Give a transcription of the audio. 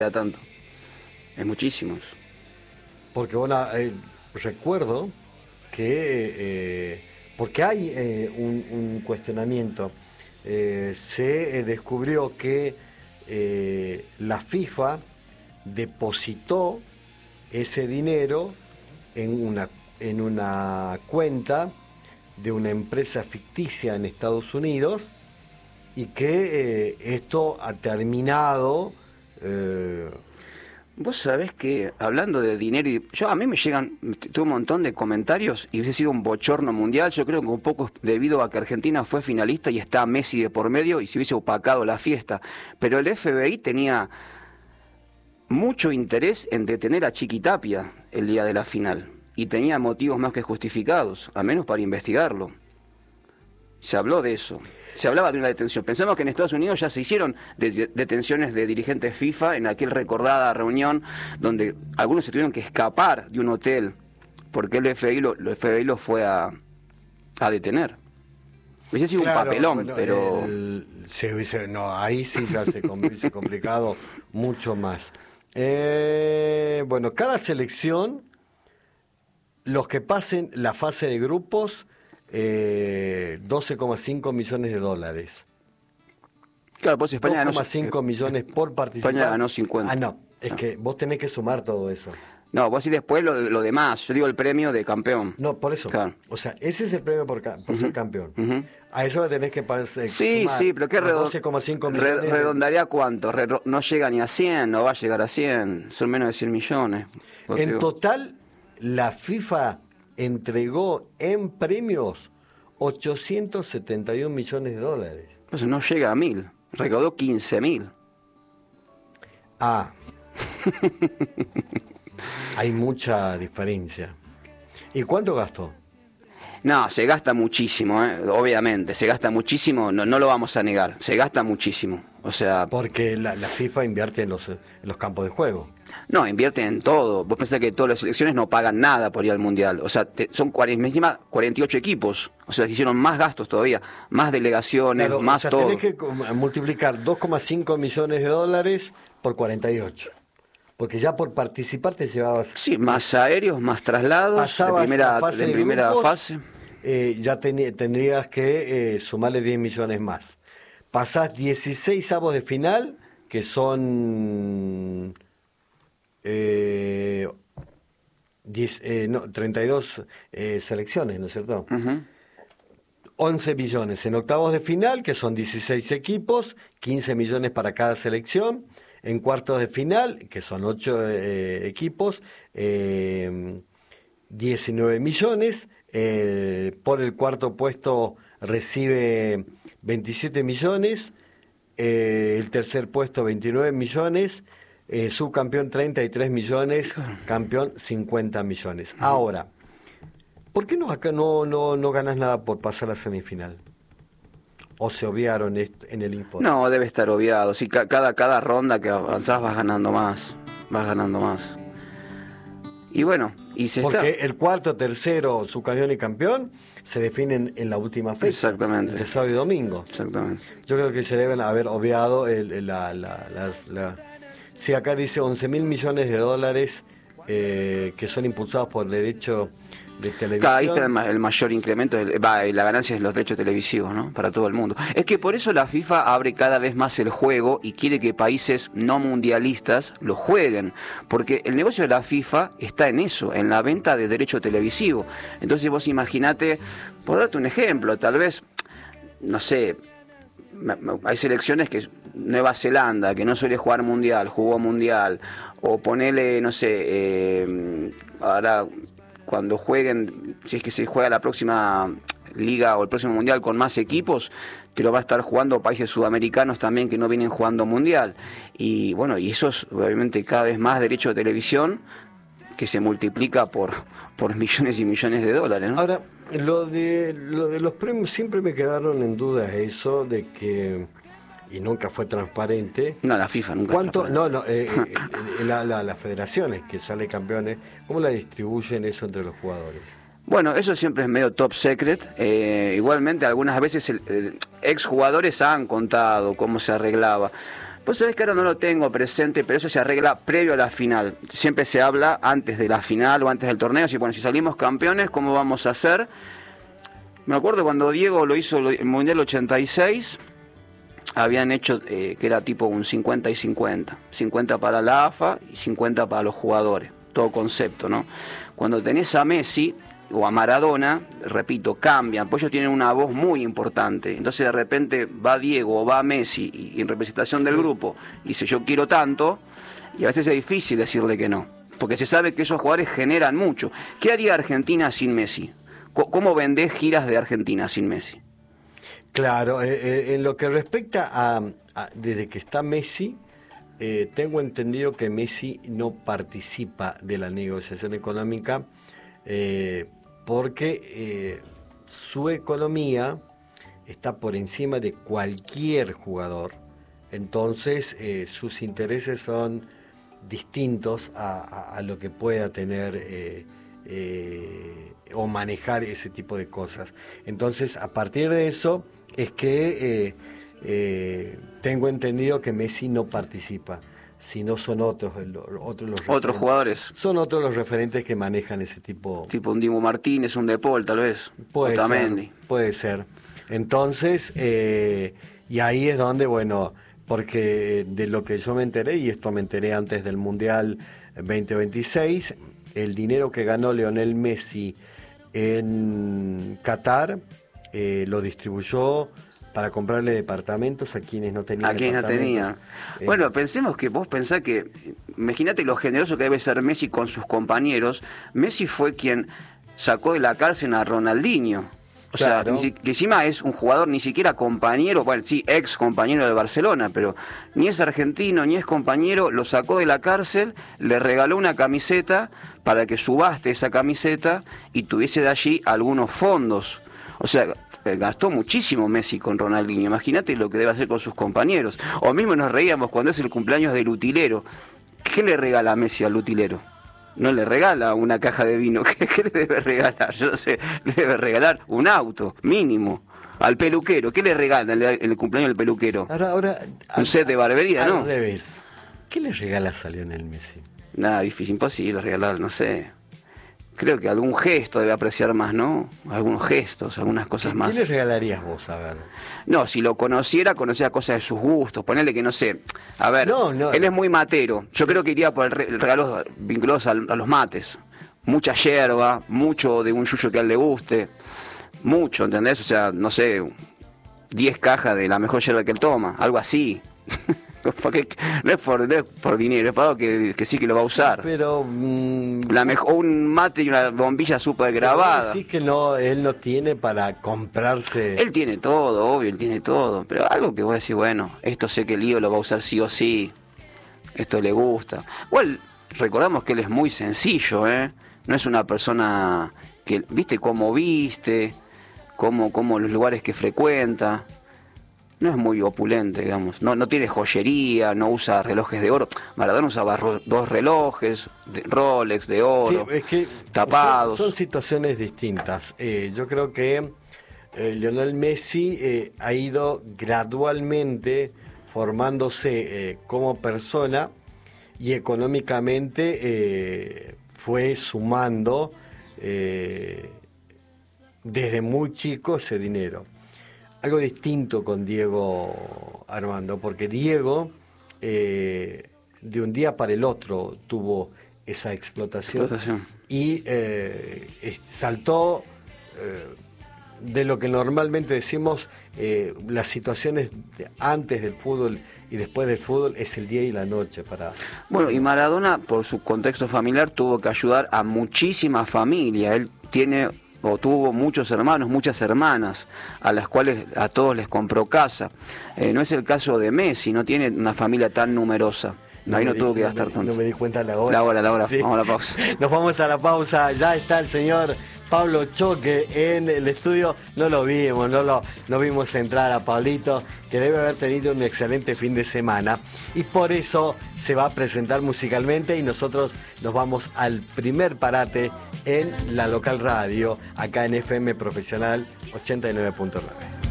tanto. Es muchísimo eso. Porque bueno, recuerdo que, porque hay un cuestionamiento, se descubrió que la FIFA depositó ese dinero en una cuenta de una empresa ficticia en Estados Unidos y que esto ha terminado... Vos sabés que, hablando de dinero, a mí me llegan, tuve un montón de comentarios y hubiese sido un bochorno mundial. Yo creo que un poco debido a que Argentina fue finalista y está Messi de por medio y se hubiese opacado la fiesta. Pero el FBI tenía mucho interés en detener a Chiquitapia el día de la final y tenía motivos más que justificados, al menos para investigarlo. Se habló de eso. Se hablaba de una detención. Pensamos que en Estados Unidos ya se hicieron detenciones de dirigentes FIFA en aquella recordada reunión donde algunos se tuvieron que escapar de un hotel porque el FBI lo fue a detener. Hubiese sido un papelón, bueno, pero... no, ahí sí ya se hubiese complicado mucho más. Bueno, cada selección, los que pasen la fase de grupos... 12,5 millones de dólares. Claro, pues España 2,5 millones por participar. España ganó 50. Ah, no, es que vos tenés que sumar todo eso. No, vos decís después lo demás. Yo digo el premio de campeón. No, por eso. Claro. O sea, ese es el premio por ser campeón. A eso le tenés que pasar. Sí, pero ¿qué 12,5 millones? ¿Redondaría cuánto? No llega ni a 100, no va a llegar a 100. Son menos de 100 millones. En total, la FIFA entregó en premios 871 millones de dólares. Pues no llega a 1.000, recaudó 15.000. Ah, hay mucha diferencia. ¿Y cuánto gastó? No, se gasta muchísimo, obviamente, se gasta muchísimo, no lo vamos a negar, se gasta muchísimo. O sea, porque la FIFA invierte en los campos de juego. No, invierte en todo. Vos pensás que todas las selecciones no pagan nada por ir al Mundial. O sea, son 48 equipos. O sea, se hicieron más gastos todavía, más delegaciones, claro, más todo. Tenés que multiplicar 2,5 millones de dólares por 48. Porque ya por participar te llevabas... Sí, más aéreos, más traslados, en primera fase. Ya tendrías que sumarle 10 millones más. Pasás 16 avos de final, que son... 32 selecciones, ¿no es cierto? 11 millones en octavos de final, que son 16 equipos, 15 millones para cada selección. En cuartos de final, que son 8 equipos, 19 millones. Por el cuarto puesto recibe 27 millones. El tercer puesto 29 millones. Subcampeón 33 millones, campeón 50 millones. Ahora, ¿por qué acá no ganas nada por pasar a la semifinal? ¿O se obviaron en el informe? No, debe estar obviado. Sí, cada ronda que avanzás vas ganando más. Y bueno, porque el cuarto, tercero, subcampeón y campeón se definen en la última fecha. Exactamente. Entre sábado y domingo. Exactamente. Yo creo que se deben haber obviado Sí, acá dice 11.000 millones de dólares que son impulsados por el derecho de televisión. Ahí está el mayor incremento, la ganancia de los derechos televisivos, ¿no? Para todo el mundo. Es que por eso la FIFA abre cada vez más el juego y quiere que países no mundialistas lo jueguen, porque el negocio de la FIFA está en eso, en la venta de derecho televisivo. Entonces vos imaginate, por darte un ejemplo, tal vez, no sé, hay selecciones que Nueva Zelanda, que no suele jugar mundial, jugó mundial, o ponele, no sé, ahora cuando jueguen, si es que se juega la próxima liga o el próximo mundial con más equipos, te lo va a estar jugando países sudamericanos también que no vienen jugando mundial. Y bueno, y eso es obviamente cada vez más derecho de televisión que se multiplica por millones y millones de dólares, ¿no? Ahora, lo de los premios siempre me quedaron en duda eso de que, y nunca fue transparente. No, la FIFA nunca. ¿Cuánto? Las federaciones que salen campeones, ¿cómo la distribuyen eso entre los jugadores? Bueno, eso siempre es medio top secret. Igualmente, algunas veces exjugadores han contado cómo se arreglaba. Vos sabés que ahora no lo tengo presente, pero eso se arregla previo a la final. Siempre se habla antes de la final o antes del torneo. Si, bueno, si salimos campeones, ¿cómo vamos a hacer? Me acuerdo cuando Diego lo hizo el Mundial 86, habían hecho que era tipo un 50 y 50. 50 para la AFA y 50 para los jugadores. Todo concepto, ¿no? Cuando tenés a Messi o a Maradona, repito, cambian, pues ellos tienen una voz muy importante. Entonces de repente va Diego o va Messi y en representación del grupo y dice yo quiero tanto, y a veces es difícil decirle que no, porque se sabe que esos jugadores generan mucho. ¿Qué haría Argentina sin Messi? ¿Cómo vendés giras de Argentina sin Messi? Claro, en lo que respecta a desde que está Messi, tengo entendido que Messi no participa de la negociación económica, porque su economía está por encima de cualquier jugador. Entonces sus intereses son distintos a lo que pueda tener o manejar ese tipo de cosas. Entonces a partir de eso es que tengo entendido que Messi no participa, sino son otros otros jugadores. Son otros los referentes que manejan ese tipo. Tipo un Dibu Martínez, un De Paul, tal vez. Puede ser. Entonces, y ahí es donde, bueno, porque de lo que yo me enteré, y esto me enteré antes del Mundial 2026, el dinero que ganó Lionel Messi en Qatar lo distribuyó para comprarle departamentos a quienes no tenían. A quienes no tenían. Bueno, pensemos que vos pensás que, imagínate lo generoso que debe ser Messi con sus compañeros. Messi fue quien sacó de la cárcel a Ronaldinho. O claro. sea, que encima es un jugador ni siquiera compañero, bueno, sí, ex compañero de Barcelona, pero ni es argentino, ni es compañero, lo sacó de la cárcel, le regaló una camiseta para que subaste esa camiseta y tuviese de allí algunos fondos. O sea, gastó muchísimo Messi con Ronaldinho. Imagínate lo que debe hacer con sus compañeros. O mismo nos reíamos cuando es el cumpleaños del utilero. ¿Qué le regala Messi al utilero? No le regala una caja de vino. ¿Qué le debe regalar? Yo no sé. Le debe regalar un auto, mínimo. Al peluquero. ¿Qué le regala en el cumpleaños del peluquero? Ahora, un set de barbería, ¿no? Al revés. ¿Qué le regalas a Lionel Messi? Nada, difícil, imposible regalar, no sé. Creo que algún gesto debe apreciar más, ¿no? Algunos gestos, algunas cosas más. ¿Qué le regalarías vos, a ver? No, si lo conociera cosas de sus gustos. Ponerle que, no sé, a ver, él es muy matero. Yo creo que iría por el regalo vinculados a los mates. Mucha yerba, mucho de un yuyo que a él le guste. Mucho, ¿entendés? O sea, no sé, 10 cajas de la mejor yerba que él toma. Algo así. No es por dinero, es para que sí que lo va a usar. Pero un mate y una bombilla súper grabada. Sí que no, él no tiene para comprarse. Él tiene todo, obvio, él tiene todo. Pero algo que voy a decir, bueno, esto sé que Lío lo va a usar sí o sí. Esto le gusta. Igual, recordamos que él es muy sencillo, ¿eh? No es una persona que, viste cómo viste, cómo los lugares que frecuenta. No es muy opulente, digamos. No tiene joyería, no usa relojes de oro. Maradona usaba 2 relojes, de Rolex, de oro, sí, es que tapados. Son situaciones distintas. Yo creo que Lionel Messi ha ido gradualmente formándose como persona y económicamente fue sumando desde muy chico ese dinero. Algo distinto con Diego Armando, porque Diego de un día para el otro tuvo esa explotación. Y saltó de lo que normalmente decimos las situaciones antes del fútbol y después del fútbol es el día y la noche para. Bueno, y Maradona por su contexto familiar tuvo que ayudar a muchísima familia. Él tuvo muchos hermanos, muchas hermanas, a las cuales a todos les compró casa. No es el caso de Messi, no tiene una familia tan numerosa. Ahí no tuvo que gastar tanto. No me di cuenta la hora. La hora. Sí. Vamos a la pausa. Nos vamos a la pausa. Ya está el señor Pablo Choque en el estudio. No lo vimos, no vimos entrar a Pablito, que debe haber tenido un excelente fin de semana. Y por eso se va a presentar musicalmente y nosotros nos vamos al primer parate en la local radio, acá en FM Profesional 89.9.